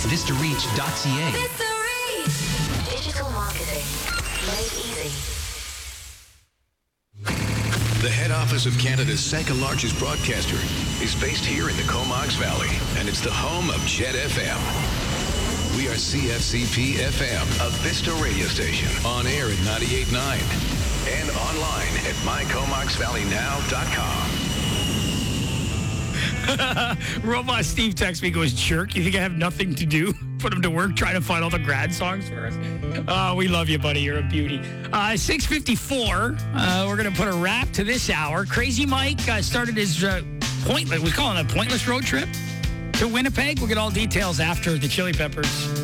VistaReach.ca. Digital marketing made easy. The head office of Canada's second largest broadcaster is based here in the Comox Valley, and it's the home of Jet FM. We are CFCP FM, a Vista radio station, on air at 98.9 and online at mycomoxvalleynow.com. Robot Steve texts me, goes, jerk, you think I have nothing to do? Put him to work trying to find all the grad songs for us. We love you, buddy. You're a beauty. 6:54. We're going to put a wrap to this hour. Crazy Mike started his pointless, we call it a pointless road trip to Winnipeg. We'll get all details after the Chili Peppers.